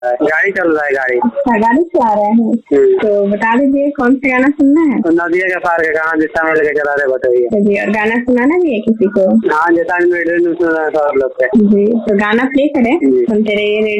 गाड़ी चल रहा है। गाड़ी अच्छा, गाड़ी चला रहे हैं। तो बता दीजिए कौन सा गाना सुनना है। तो नदिया के पार का गाना जितना में लेके चला रहे बताइए जी, और गाना सुनाना भी है किसी को। हाँ, जैसा सुन रहे हैं सब लोग पे। जी, तो गाना प्ले करें। सुनते रहिए।